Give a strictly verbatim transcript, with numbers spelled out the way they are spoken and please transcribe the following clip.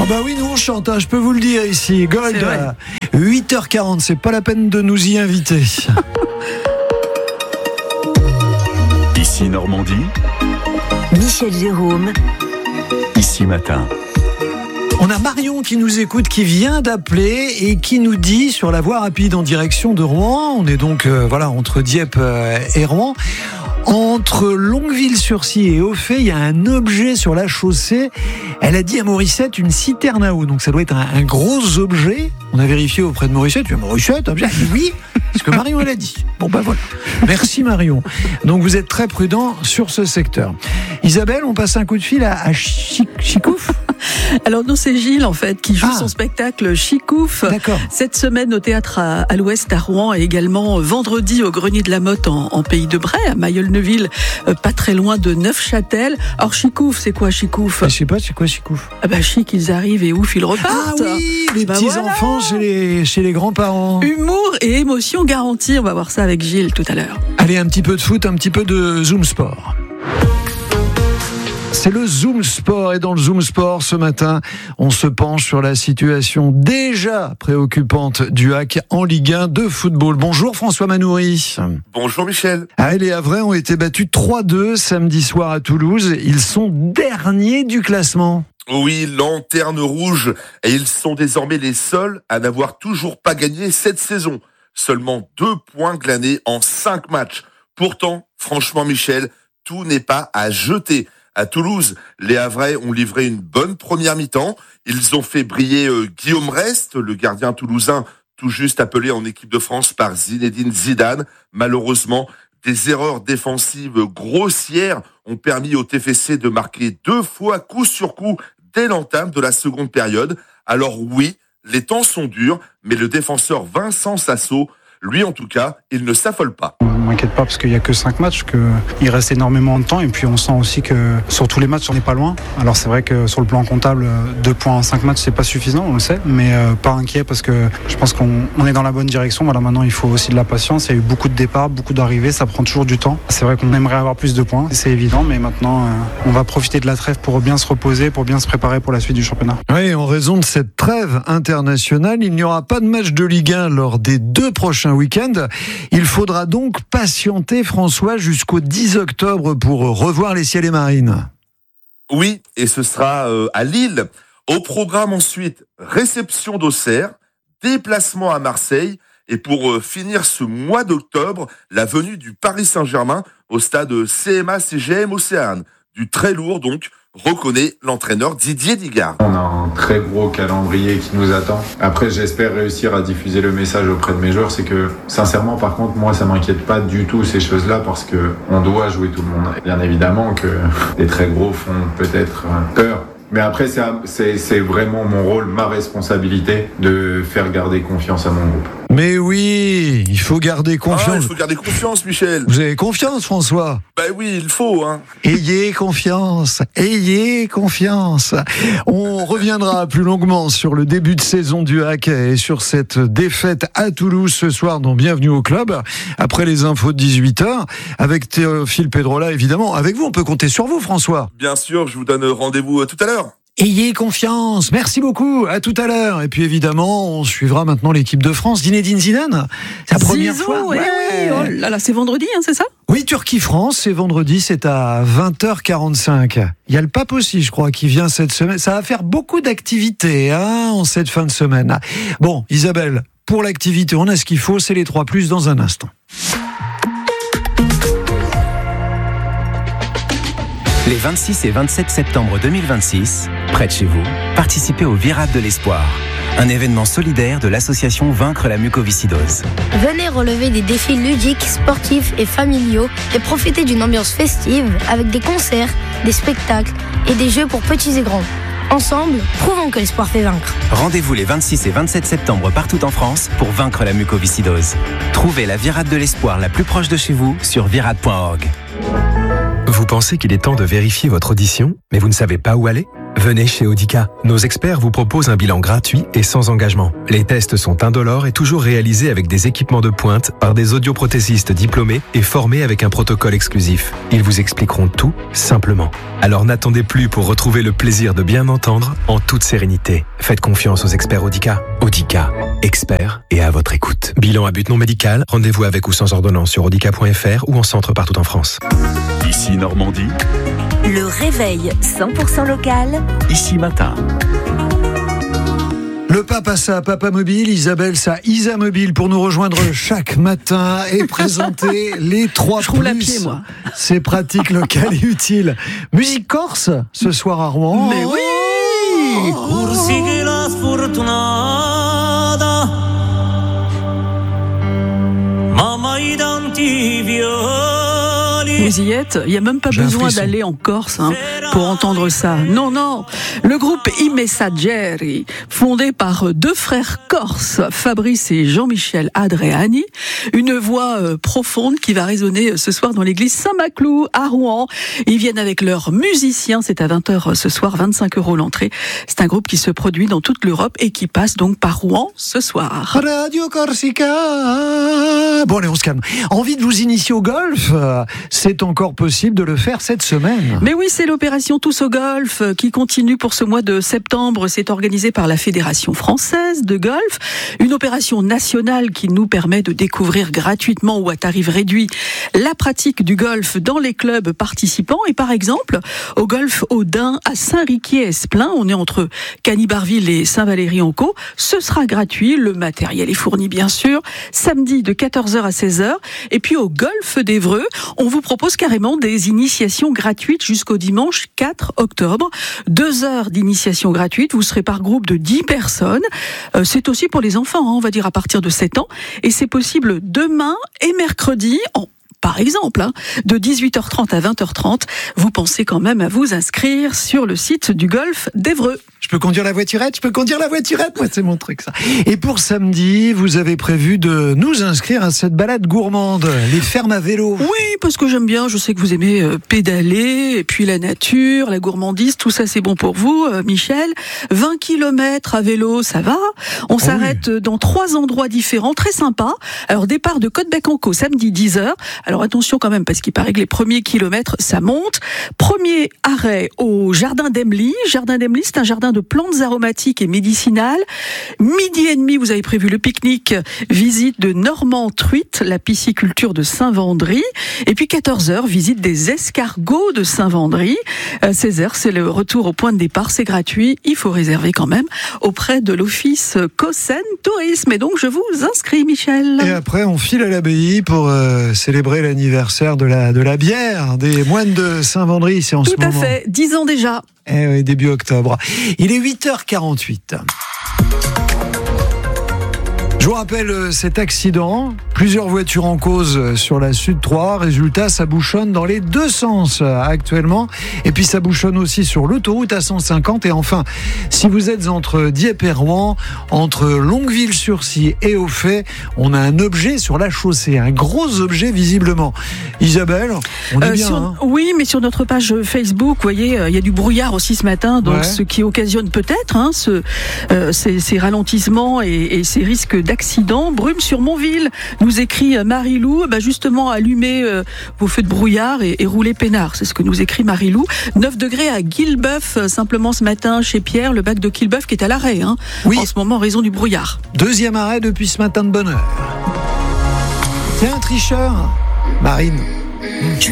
bah oui, nous on chante, hein, je peux vous le dire ici. Gold, huit heures quarante, c'est pas la peine de nous y inviter. Ici Normandie. Michel Jérôme. Ici Matin. On a Marion qui nous écoute, qui vient d'appeler et qui nous dit sur la voie rapide en direction de Rouen. On est donc euh, voilà entre Dieppe euh, et Rouen. Entre Longueville-sur-Scie et Auffay, il y a un objet sur la chaussée. Elle a dit à Morissette une citerne à eau. Donc ça doit être un, un gros objet. On a vérifié auprès de Morissette. Tu dis Morissette, objet ? Oui, c'est ce que Marion elle a dit. Bon ben voilà. Merci Marion. Donc vous êtes très prudent sur ce secteur. Isabelle, on passe un coup de fil à, à Chic, Chicouf. Alors nous c'est Gilles en fait qui joue ah. son spectacle Chicouf. D'accord. Cette semaine au théâtre à, à l'Ouest à Rouen et également vendredi au Grenier de la Motte en, en Pays de Bray à Mayol-Neuville, euh, pas très loin de Neufchâtel. Alors Chicouf, c'est quoi Chicouf ? Je sais pas, c'est quoi Chicouf ? Ah bah chic, ils arrivent et ouf, ils repartent. Ah oui, les bah petits voilà. enfants chez les chez les grands-parents. Humour et émotion garantie. On va voir ça avec Gilles tout à l'heure. Allez, un petit peu de foot, un petit peu de Zoom Sport. C'est le Zoom Sport et dans le Zoom Sport ce matin, on se penche sur la situation déjà préoccupante du H A C en Ligue un de football. Bonjour François Manoury. Bonjour Michel. Ah, les Havrais ont été battus trois deux samedi soir à Toulouse. Ils sont derniers du classement. Oui, lanterne rouge et ils sont désormais les seuls à n'avoir toujours pas gagné cette saison. Seulement deux points glanés en cinq matchs. Pourtant, franchement Michel, tout n'est pas à jeter. À Toulouse, les Havrais ont livré une bonne première mi-temps. Ils ont fait briller euh, Guillaume Rest, le gardien toulousain, tout juste appelé en équipe de France par Zinedine Zidane. Malheureusement, des erreurs défensives grossières ont permis au T F C de marquer deux fois coup sur coup dès l'entame de la seconde période. Alors oui, les temps sont durs, mais le défenseur Vincent Sasso, lui en tout cas, il ne s'affole pas. Je m'inquiète pas parce qu'il n'y a que cinq matchs, qu'il reste énormément de temps et puis on sent aussi que sur tous les matchs on n'est pas loin. Alors c'est vrai que sur le plan comptable, deux points en cinq matchs c'est pas suffisant, on le sait, mais euh, pas inquiet parce que je pense qu'on on est dans la bonne direction. Voilà, maintenant il faut aussi de la patience, il y a eu beaucoup de départs, beaucoup d'arrivées, ça prend toujours du temps. C'est vrai qu'on aimerait avoir plus de points, c'est évident, mais maintenant euh, on va profiter de la trêve pour bien se reposer, pour bien se préparer pour la suite du championnat. Oui, en raison de cette trêve internationale, il n'y aura pas de match de Ligue un lors des deux prochains week-ends. Il faudra donc patienter François jusqu'au dix octobre pour revoir les ciels et marines. Oui, et ce sera euh, à Lille. Au programme ensuite, réception d'Auxerre, déplacement à Marseille et pour euh, finir ce mois d'octobre, la venue du Paris Saint-Germain au stade C M A C G M Océane. Du très lourd donc, reconnaît l'entraîneur Didier Digard. On a un très gros calendrier qui nous attend. Après, j'espère réussir à diffuser le message auprès de mes joueurs. C'est que, sincèrement, par contre, moi, ça m'inquiète pas du tout ces choses-là parce que on doit jouer tout le monde. Bien évidemment que les très gros font peut-être peur. Mais après, c'est, c'est, c'est vraiment mon rôle, ma responsabilité de faire garder confiance à mon groupe. Mais oui, il faut garder confiance. Ah, il faut garder confiance, Michel. Vous avez confiance, François ? Ben oui, il faut. Hein. Ayez confiance, ayez confiance. On reviendra plus longuement sur le début de saison du H A C et sur cette défaite à Toulouse ce soir dans Bienvenue au Club, après les infos de dix-huit heures, avec Théophile Pedrola, évidemment. Avec vous, on peut compter sur vous, François. Bien sûr, je vous donne rendez-vous tout à l'heure. Ayez confiance, merci beaucoup, à tout à l'heure. Et puis évidemment, on suivra maintenant l'équipe de France. Zinedine Zidane, c'est la première Zizou, fois. Ouais, ouais. Oh là là, c'est vendredi, hein, c'est ça ? Oui, Turquie-France, c'est vendredi, c'est à vingt heures quarante-cinq. Il y a le pape aussi, je crois, qui vient cette semaine. Ça va faire beaucoup d'activités hein, en cette fin de semaine. Bon, Isabelle, pour l'activité, on a ce qu'il faut, c'est les trois plus dans un instant. Les vingt-six et vingt-sept septembre deux mille vingt-six, près de chez vous, participez au Virade de l'Espoir, un événement solidaire de l'association Vaincre la mucoviscidose. Venez relever des défis ludiques, sportifs et familiaux et profiter d'une ambiance festive avec des concerts, des spectacles et des jeux pour petits et grands. Ensemble, prouvons que l'espoir fait vaincre. Rendez-vous les vingt-six et vingt-sept septembre partout en France pour vaincre la mucoviscidose. Trouvez la Virade de l'Espoir la plus proche de chez vous sur virade point org. Vous pensez qu'il est temps de vérifier votre audition, mais vous ne savez pas où aller ? Venez chez Audica. Nos experts vous proposent un bilan gratuit et sans engagement. Les tests sont indolores et toujours réalisés avec des équipements de pointe par des audioprothésistes diplômés et formés avec un protocole exclusif. Ils vous expliqueront tout simplement. Alors n'attendez plus pour retrouver le plaisir de bien entendre en toute sérénité. Faites confiance aux experts Audica. Audica, experts et à votre écoute. Bilan à but non médical, rendez-vous avec ou sans ordonnance sur audica point f r ou en centre partout en France. Ici Normandie. Le réveil cent pour cent local. Ici Matin. Le pape a sa Papa Mobile, Isabelle sa Isa Mobile pour nous rejoindre chaque matin et présenter les trois Je roule à plus. pied, moi. C'est pratique, local et utile. Musique corse ce soir à Rouen. Mais oui. Vous y êtes, il n'y a même pas J'ai un besoin frisson. d'aller en Corse hein, pour entendre ça. Non, non. Le groupe I Messaggeri, fondé par deux frères corses, Fabrice et Jean-Michel Adriani, une voix euh, profonde qui va résonner ce soir dans l'église Saint-Maclou à Rouen. Ils viennent avec leurs musiciens, c'est à vingt heures ce soir, vingt-cinq euros l'entrée. C'est un groupe qui se produit dans toute l'Europe et qui passe donc par Rouen ce soir. Radio Corsica. Bon, allez, on se calme. Envie de vous initier au golf? C'est encore possible de le faire cette semaine. Mais oui, c'est l'opération Tous au golf qui continue pour ce mois de septembre. C'est organisé par la Fédération française de golf. Une opération nationale qui nous permet de découvrir gratuitement ou à tarif réduit la pratique du golf dans les clubs participants. Et par exemple, au golf Audin à Saint-Riquier-Esplin, on est entre Cany-Barville et Saint-Valery-en-Caux. Ce sera gratuit. Le matériel est fourni, bien sûr. Samedi de quatorze heures à seize heures. Et puis au golf d'Évreux, on vous propose carrément des initiations gratuites jusqu'au dimanche quatre octobre. Deux heures d'initiation gratuite. Vous serez par groupe de dix personnes. Euh, c'est aussi pour les enfants, hein, on va dire à partir de sept ans. Et c'est possible demain et mercredi en par exemple, hein, de dix-huit heures trente à vingt heures trente, vous pensez quand même à vous inscrire sur le site du golf d'Évreux. Je peux conduire la voiturette, je peux conduire la voiturette, moi c'est mon truc ça. Et pour samedi, vous avez prévu de nous inscrire à cette balade gourmande, les fermes à vélo. Oui, parce que j'aime bien, je sais que vous aimez euh, pédaler, et puis la nature, la gourmandise, tout ça c'est bon pour vous, euh, Michel. vingt kilomètres à vélo, ça va. On oh s'arrête oui. dans trois endroits différents, très sympas. Alors départ de Côte-Bec-en-Caux, samedi dix heures. Alors attention quand même, parce qu'il paraît que les premiers kilomètres, ça monte. Premier arrêt au jardin d'Emily. Jardin d'Emily, c'est un jardin de plantes aromatiques et médicinales. Midi et demi, vous avez prévu le pique-nique, visite de Normand Truite, la pisciculture de Saint-Vendry. Et puis quatorze heures, visite des escargots de Saint-Vendry. Euh, seize heures, c'est le retour au point de départ, c'est gratuit. Il faut réserver quand même auprès de l'office Cossen Tourisme. Et donc, je vous inscris, Michel. Et après, on file à l'abbaye pour euh, célébrer l'anniversaire de la, de la bière des moines de Saint-Vendry, c'est en Tout ce moment. à fait, dix ans déjà. Eh oui, début octobre. Il est huit heures quarante-huit. Je vous rappelle cet accident, plusieurs voitures en cause sur la Sud trois, résultat ça bouchonne dans les deux sens actuellement, et puis ça bouchonne aussi sur l'autoroute A cent cinquante, et enfin, si vous êtes entre Dieppe et Rouen, entre Longueville-sur-Scie et Auffay, on a un objet sur la chaussée, un gros objet visiblement. Isabelle, on est Euh, bien sur- hein. Oui, mais sur notre page Facebook, vous voyez, euh, il y a du brouillard aussi ce matin, donc Ouais. ce qui occasionne peut-être hein, ce, euh, ces, ces ralentissements et, et ces risques d'accident. Brume sur Montville, nous écrit euh, Marie-Lou, bah justement allumez euh, vos feux de brouillard et, et roulez peinard, c'est ce que nous écrit Marie-Lou. neuf degrés à Guillebeuf, euh, simplement ce matin chez Pierre, le bac de Guillebeuf qui est à l'arrêt hein, Oui. en ce moment en raison du brouillard. Deuxième arrêt depuis ce matin de bonne heure. C'est un tricheur, Marine.